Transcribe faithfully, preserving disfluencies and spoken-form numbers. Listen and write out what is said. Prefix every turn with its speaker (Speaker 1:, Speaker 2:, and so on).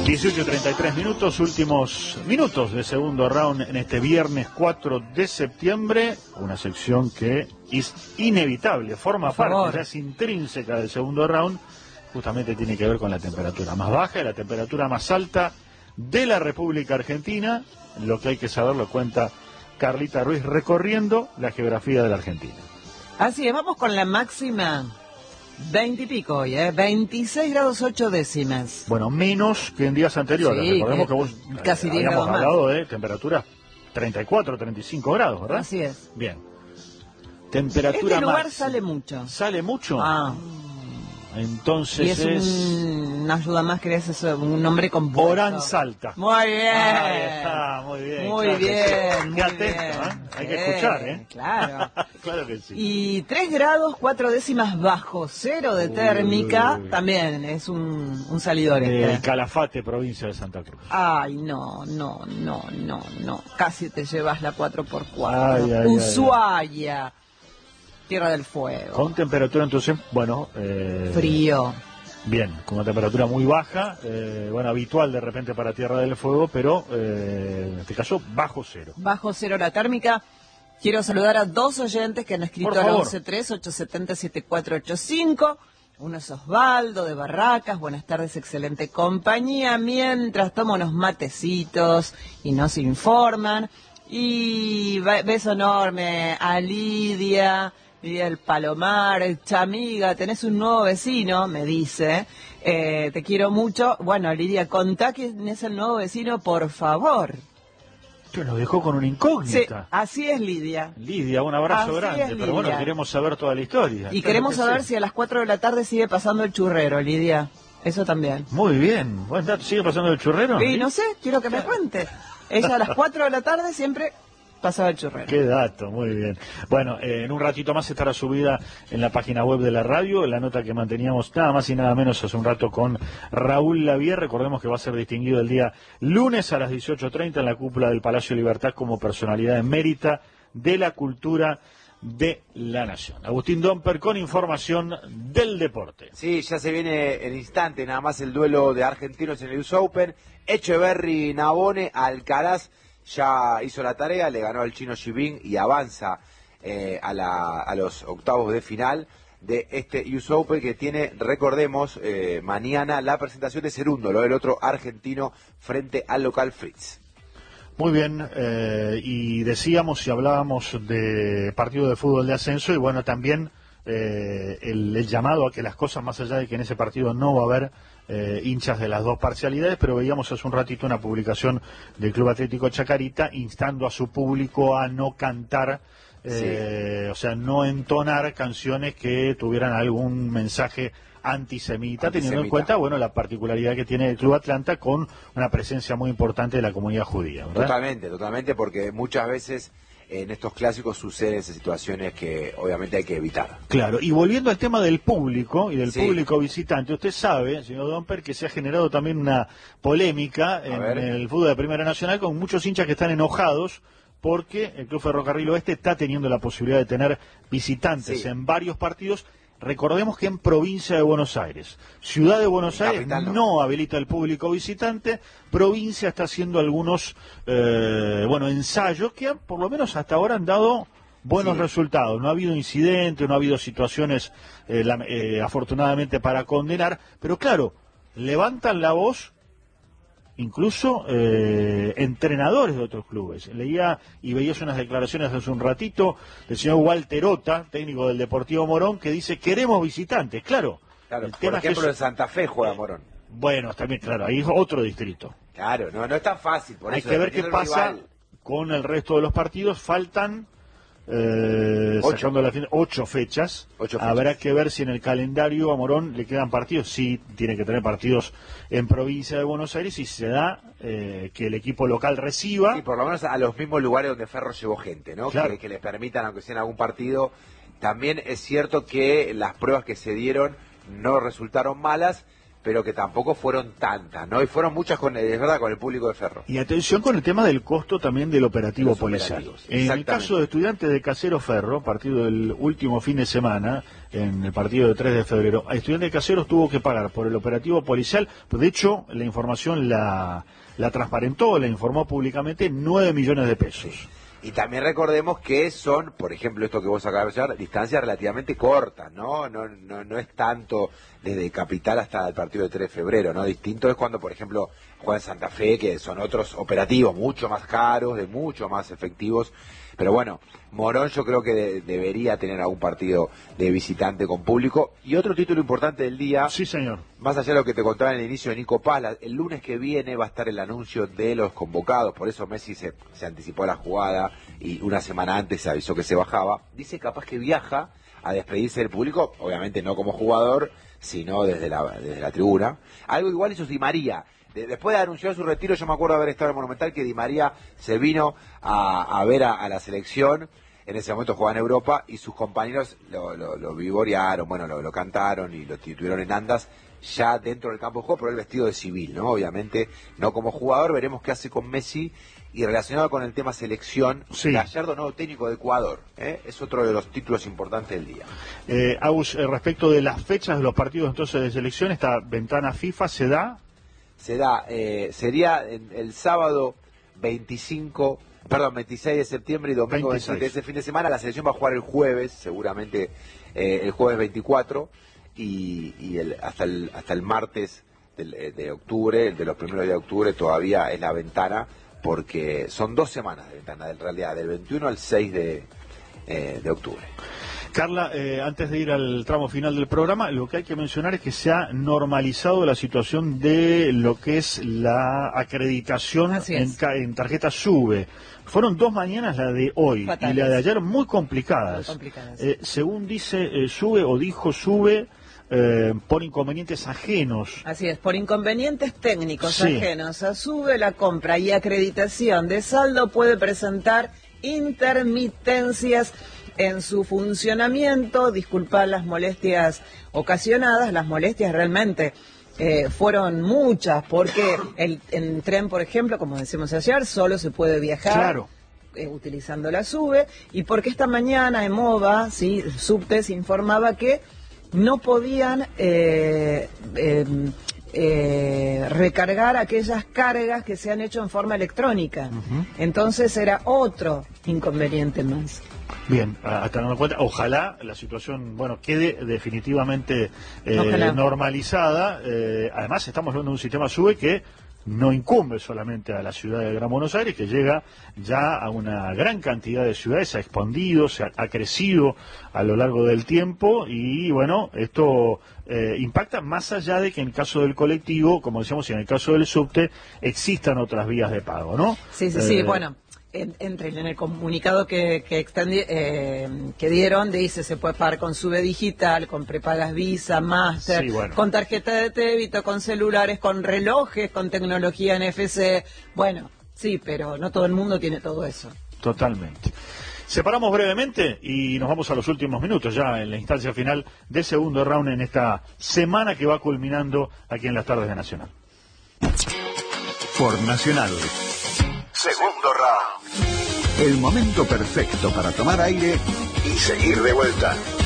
Speaker 1: dieciocho treinta y tres minutos, últimos minutos de segundo round en este viernes cuatro de septiembre. Una sección que es inevitable, forma parte, ya es intrínseca del segundo round. Justamente tiene que ver con la temperatura más baja y la temperatura más alta de la República Argentina. Lo que hay que saber lo cuenta Carlita Ruiz recorriendo la geografía de la Argentina.
Speaker 2: Así es, vamos con la máxima. veinte y pico hoy, ¿eh? veintiséis grados ocho décimas.
Speaker 1: Bueno, menos que en días anteriores.
Speaker 2: Sí,
Speaker 1: Recordemos que,
Speaker 2: que
Speaker 1: vos
Speaker 2: casi
Speaker 1: eh,
Speaker 2: diez
Speaker 1: habíamos
Speaker 2: grados
Speaker 1: hablado
Speaker 2: más.
Speaker 1: de temperaturas treinta y cuatro, treinta y cinco grados, ¿verdad?
Speaker 2: Así es.
Speaker 1: Bien. Temperatura
Speaker 2: Este lugar
Speaker 1: máxima.
Speaker 2: sale mucho.
Speaker 1: ¿Sale mucho?
Speaker 2: Ah.
Speaker 1: Entonces
Speaker 2: y es,
Speaker 1: es...
Speaker 2: Un, una ayuda más que es eso, un nombre compuesto.
Speaker 1: Orán Salta.
Speaker 2: Muy bien.
Speaker 1: Ahí está, muy bien.
Speaker 2: Muy
Speaker 1: claro
Speaker 2: bien,
Speaker 1: Qué
Speaker 2: muy
Speaker 1: atento,
Speaker 2: bien.
Speaker 1: ¿eh? Hay que
Speaker 2: Sí,
Speaker 1: escuchar, ¿eh?
Speaker 2: Claro.
Speaker 1: Claro que sí.
Speaker 2: Y tres grados, cuatro décimas bajo cero de
Speaker 1: Uy,
Speaker 2: térmica,
Speaker 1: uy, uy.
Speaker 2: también es un, un salidor este.
Speaker 1: El Calafate, provincia de Santa Cruz.
Speaker 2: Ay, no, no, no, no, no. Casi te llevas la cuatro por cuatro.
Speaker 1: Ay, ay,
Speaker 2: Ushuaia, Tierra del Fuego.
Speaker 1: Con temperatura entonces, bueno... Eh...
Speaker 2: Frío.
Speaker 1: Bien, con una temperatura muy baja, eh, bueno, habitual de repente para Tierra del Fuego, pero eh, en este caso bajo cero.
Speaker 2: Bajo cero la térmica. Quiero saludar a dos oyentes que han escrito al once tres ocho siete cero siete cuatro ocho cinco. Uno es Osvaldo de Barracas. Buenas tardes, excelente compañía. Mientras tomo unos matecitos y nos informan. Y beso enorme a Lidia. Y el Palomar, Chamiga, tenés un nuevo vecino, me dice, eh, te quiero mucho. Bueno, Lidia, contá quién es el nuevo vecino, por favor.
Speaker 1: Te nos dejó con una incógnita.
Speaker 2: Sí, así es Lidia.
Speaker 1: Lidia, un abrazo
Speaker 2: Así
Speaker 1: grande,
Speaker 2: es,
Speaker 1: pero
Speaker 2: Lidia.
Speaker 1: bueno, queremos saber toda la historia.
Speaker 2: Y
Speaker 1: Claro
Speaker 2: queremos
Speaker 1: que
Speaker 2: saber
Speaker 1: sí.
Speaker 2: si a las cuatro de la tarde sigue pasando el churrero, Lidia. Eso también.
Speaker 1: Muy bien, buen dato. ¿Sigue pasando el churrero?
Speaker 2: Y no sé, quiero que me cuente. Ella a las cuatro de la tarde siempre pasaba el churrero.
Speaker 1: Qué dato, muy bien. Bueno, eh, en un ratito más estará subida en la página web de la radio, la nota que manteníamos nada más y nada menos hace un rato con Raúl Lavie. Recordemos que va a ser distinguido el día lunes a las dieciocho treinta en la cúpula del Palacio Libertad como personalidad emérita de la cultura de la nación. Agustín Domper con información del deporte.
Speaker 3: Sí, ya se viene en instante nada más el duelo de argentinos en el U S Open. Echeverry, Navone, Alcaraz ya hizo la tarea, le ganó al chino Xi y avanza eh, a, la, a los octavos de final de este U S Open que tiene, recordemos, eh, mañana la presentación de Cerundo, lo del otro argentino frente al local Fritz.
Speaker 1: Muy bien, eh, y decíamos y hablábamos de partido de fútbol de ascenso y bueno, también eh, el, el llamado a que las cosas, más allá de que en ese partido no va a haber eh, hinchas de las dos parcialidades, pero veíamos hace un ratito una publicación del Club Atlético Chacarita instando a su público a no cantar, eh, sí. o sea, no entonar canciones que tuvieran algún mensaje antisemita, antisemita, teniendo en cuenta, bueno, la particularidad que tiene el Club Atlanta con una presencia muy importante de la comunidad judía, ¿verdad?
Speaker 3: Totalmente, totalmente, porque muchas veces en estos clásicos suceden esas situaciones que obviamente hay que evitar.
Speaker 1: Claro, y volviendo al tema del público y del
Speaker 3: sí.
Speaker 1: público visitante, usted sabe, señor Domper, que se ha generado también una polémica en, en el fútbol de Primera Nacional con muchos hinchas que están enojados porque el Club Ferrocarril Oeste está teniendo la posibilidad de tener visitantes sí. en varios partidos. Recordemos que en provincia de Buenos Aires, ciudad de Buenos Aires
Speaker 3: capital, no.
Speaker 1: no habilita el público visitante, provincia está haciendo algunos eh, bueno ensayos que han, por lo menos hasta ahora han dado buenos sí. resultados. No ha habido incidentes, no ha habido situaciones eh, la, eh, afortunadamente para condenar, pero claro, levantan la voz incluso eh, entrenadores de otros clubes. Leía y veías unas declaraciones hace un ratito del señor Walter Ota, técnico del Deportivo Morón, que dice, queremos visitantes. Claro,
Speaker 3: claro
Speaker 1: el
Speaker 3: por
Speaker 1: tema
Speaker 3: ejemplo,
Speaker 1: es que
Speaker 3: en Santa Fe juega Morón.
Speaker 1: Bueno, también, claro, ahí es otro distrito.
Speaker 3: Claro, no, no es tan fácil. Por
Speaker 1: Hay
Speaker 3: eso,
Speaker 1: que ver qué pasa
Speaker 3: rival.
Speaker 1: con el resto de los partidos. Faltan Eh,
Speaker 3: ocho.
Speaker 1: La fin, ocho, fechas.
Speaker 3: ocho fechas.
Speaker 1: Habrá que ver si en el calendario a Morón le quedan partidos. Sí, tiene que tener partidos en provincia de Buenos Aires y se da eh, que el equipo local reciba.
Speaker 3: Y por lo menos a los mismos lugares donde Ferro llevó gente, ¿no?
Speaker 1: Claro.
Speaker 3: Que, que les permitan, aunque sea en algún partido. También es cierto que las pruebas que se dieron no resultaron malas, pero que tampoco fueron tantas, ¿no? Y fueron muchas, con, es verdad, con el público de Ferro.
Speaker 1: Y atención con el tema del costo también del operativo Los policial. En el caso de Estudiantes de Casero Ferro, partido del último fin de semana, en el partido de tres de febrero, Estudiantes de Caseros tuvo que pagar por el operativo policial, pues de hecho la información la, la transparentó, la informó públicamente, nueve millones de pesos.
Speaker 3: Y también recordemos que son, por ejemplo, esto que vos acabas de mencionar, distancias relativamente cortas, ¿no? No, no, no es tanto desde Capital hasta el partido de tres de febrero, ¿no? Distinto es cuando, por ejemplo, juega en Santa Fe, que son otros operativos mucho más caros, de mucho más efectivos. Pero bueno, Morón yo creo que de, debería tener algún partido de visitante con público. Y otro título importante del día.
Speaker 1: Sí, señor.
Speaker 3: Más allá de lo que te contaba en el inicio de Nico Paz, la, el lunes que viene va a estar el anuncio de los convocados. Por eso Messi se, se anticipó a la jugada y una semana antes se avisó que se bajaba. Dice capaz que viaja a despedirse del público, obviamente no como jugador, sino desde la, desde la tribuna. Algo igual hizo Di María. Después de anunciar su retiro, yo me acuerdo de haber estado en el Monumental, que Di María se vino a, a ver a, a la selección, en ese momento jugaba en Europa, y sus compañeros lo, lo, lo vivorearon, bueno, lo, lo cantaron y lo titularon en andas, ya dentro del campo de juego, pero el vestido de civil, ¿no? Obviamente, no como jugador, veremos qué hace con Messi, y relacionado con el tema selección, sí. Gallardo, nuevo técnico de Ecuador, ¿eh? Es otro de los títulos importantes del día.
Speaker 1: Eh, Agus, eh, respecto de las fechas de los partidos entonces de selección, esta ventana FIFA se da...
Speaker 3: Se da, eh, sería el, el sábado veinticinco, perdón, veintiséis de septiembre y domingo veintisiete, ese fin de semana. La selección va a jugar el jueves, seguramente eh, el jueves veinticuatro, y, y el, hasta el hasta el martes de, de octubre, el de los primeros días de octubre, todavía es la ventana, porque son dos semanas de ventana, en realidad, del veintiuno al seis de, eh, de octubre.
Speaker 1: Carla, eh, antes de ir al tramo final del programa, lo que hay que mencionar es que se ha normalizado la situación de lo que es la acreditación en, en tarjeta SUBE. Fueron dos mañanas, la de hoy Fatales. Y la de ayer, muy complicadas. Muy complicadas. Eh, según dice eh, SUBE, o dijo SUBE, eh, por inconvenientes ajenos.
Speaker 2: Así es, por inconvenientes técnicos sí. ajenos a SUBE, la compra y acreditación de saldo puede presentar intermitencias en su funcionamiento. Disculpar las molestias ocasionadas, las molestias realmente eh, fueron muchas, porque el, en tren, por ejemplo, como decimos ayer, solo se puede viajar
Speaker 1: claro.
Speaker 2: eh, utilizando la SUBE, y porque esta mañana EMOVA, ¿sí? Subtes informaba que no podían eh, eh, eh, recargar aquellas cargas que se han hecho en forma electrónica. Uh-huh. Entonces era otro inconveniente más.
Speaker 1: Bien, a tener en cuenta, ojalá la situación, bueno, quede definitivamente eh, normalizada. Eh, además, estamos hablando de un sistema SUBE que no incumbe solamente a la ciudad de Gran Buenos Aires, que llega ya a una gran cantidad de ciudades, se ha expandido, se ha, ha crecido a lo largo del tiempo, y bueno, esto eh, impacta más allá de que en el caso del colectivo, como decíamos, y en el caso del subte, existan otras vías de pago, ¿no?
Speaker 2: Sí, sí, eh, sí, bueno. Entre en el comunicado que que, extendi, eh, que dieron, dice se puede pagar con SUBE digital, con prepagas Visa, Master, sí, bueno. con tarjeta de débito, con celulares, con relojes, con tecnología N F C. Bueno, sí, pero no todo el mundo tiene todo eso.
Speaker 1: Totalmente. Separamos brevemente y nos vamos a los últimos minutos, ya en la instancia final del segundo round en esta semana que va culminando aquí en las tardes de Nacional.
Speaker 4: Por Nacional. Segundo round. El momento perfecto para tomar aire y seguir de vuelta.